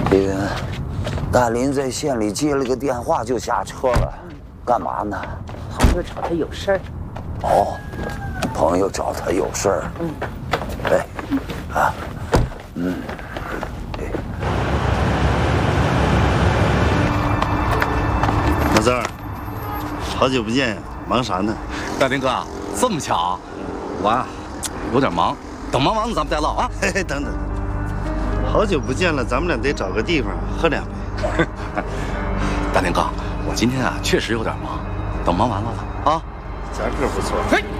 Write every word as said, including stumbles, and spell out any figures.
李云，大林在县里接了个电话就下车了，干嘛呢？ 朋友找他有事儿。 哦，朋友找他有事儿。嗯，哎，啊，嗯，对。 老三儿，好久不见呀，忙啥呢？ 大林哥，这么巧，我啊有点忙，等忙完了咱们再唠啊。 嘿嘿，等等，好久不见了，咱们俩得找个地方喝两杯。 大林哥，我今天啊确实有点忙，等忙完了了啊。 夹克不错。 嘿。